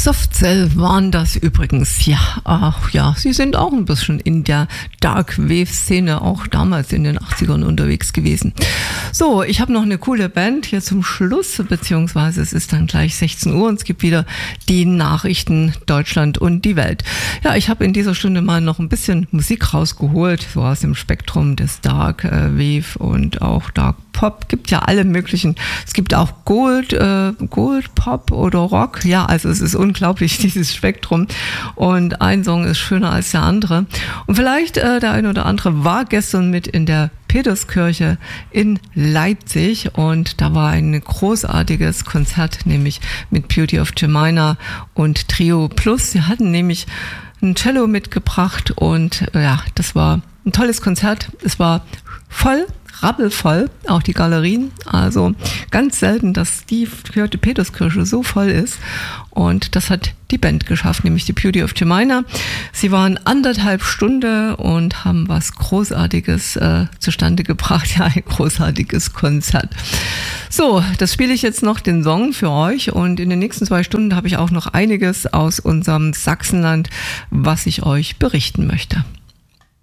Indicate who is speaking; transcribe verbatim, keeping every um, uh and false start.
Speaker 1: Softcell waren das übrigens. Ja, ach ja, sie sind auch ein bisschen in der Dark Wave-Szene auch damals in den achtzigern unterwegs gewesen. So, ich habe noch eine coole Band hier zum Schluss, beziehungsweise es ist dann gleich sechzehn Uhr und es gibt wieder die Nachrichten Deutschland und die Welt. Ja, ich habe in dieser Stunde mal noch ein bisschen Musik rausgeholt, so aus dem Spektrum des Dark äh, Wave und auch Dark Pop. Gibt ja alle möglichen. Es gibt auch Gold, äh, Gold Pop oder Rock. Ja, also es ist unglaublich, dieses Spektrum. Und ein Song ist schöner als der andere. Und vielleicht äh, der eine oder andere war gestern mit in der Peterskirche in Leipzig und da war ein großartiges Konzert, nämlich mit Beauty of Jemina und Trio Plus. Sie hatten nämlich ein Cello mitgebracht und ja, das war ein tolles Konzert. Es war voll, rappelvoll, auch die Galerien. Also ganz selten, dass die Peterskirche so voll ist. Und das hat die Band geschafft, nämlich die Beauty of Jemina. Sie waren anderthalb Stunden und haben was Großartiges äh, zustande gebracht. Ja, ein großartiges Konzert. So, das spiele ich jetzt noch, den Song für euch. Und in den nächsten zwei Stunden habe ich auch noch einiges aus unserem Sachsenland, was ich euch berichten möchte.